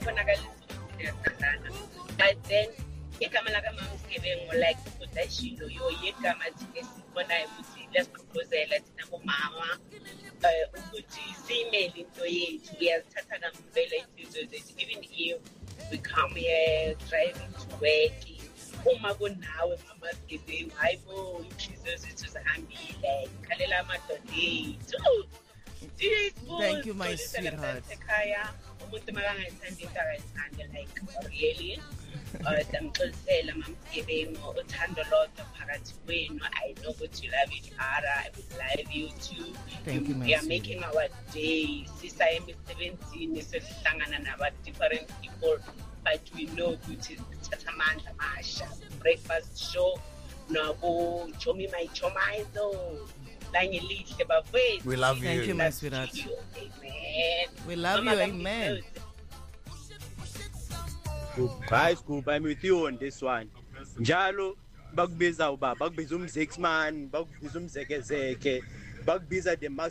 But then igama lakamama Sigebengu like udashilo yoyegama esibona ukuthi lesiproposela thina bomama ukuthi simele into yethu uyazithatha kamvela izinto zethu even if we come here driving to work uma kunawe mama Sigebengu hayibo inhliziyo zethu zihambile khalela amadoda ethu. Thank you, my sweetheart. Umuntu makangayithandi into akayithandi like really damxolisela mama Sigebengu uthando lodwa phakathi kwenu. I know ukuthi you love each other. I will love you too. Thank you, my we are sweetheart. making our day sisa emisebenzini sesihlangana naba different people but we know ukuthi thatha amandla masha breakfast show nabo chomi my chomizo. We love you. Thank you, my sweetheart. Amen. We love you. Amen. Guys, I'm with you on this one. Njalo bakubiza ubaba, bakubiza umzexman, bakubiza umzekezeke, bakubiza the